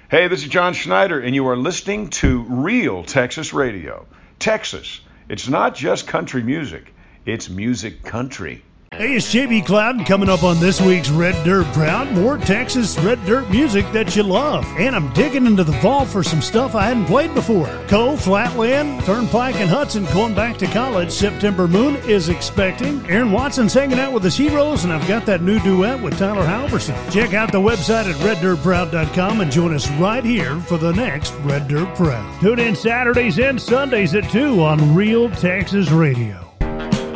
Hey, this is John Schneider, and you are listening to Real Texas Radio. Texas, it's not just country music, it's music country. Hey, it's JB Clouden coming up on this week's Red Dirt Proud. More Texas red dirt music that you love. And I'm digging into the vault for some stuff I hadn't played before. Cole, Flatland, Turnpike, and Hudson going back to college. September Moon is expecting. Aaron Watson's hanging out with his heroes, and I've got that new duet with Tyler Halverson. Check out the website at reddirtproud.com and join us right here for the next Red Dirt Proud. Tune in Saturdays and Sundays at 2 on Real Texas Radio.